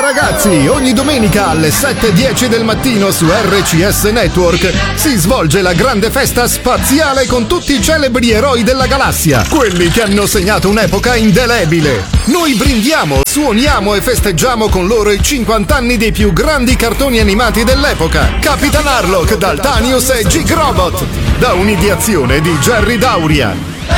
ragazzi, ogni domenica alle 7:10 del mattino su RCS Network si svolge la grande festa spaziale con tutti i celebri eroi della galassia, quelli che hanno segnato un'epoca indelebile. Noi brindiamo, suoniamo e festeggiamo con loro i 50 anni dei più grandi cartoni animati dell'epoca. Capitan Harlock, Daltanius e Jig Robot, da un'ideazione di Jerry Dauria.